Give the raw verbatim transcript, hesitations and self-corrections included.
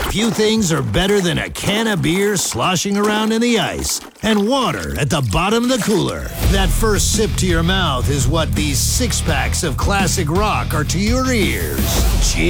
Few things are better than a can of beer sloshing around in the ice and water at the bottom of the cooler. That first sip to your mouth is what these six-packs of classic rock are to your ears. Cheers.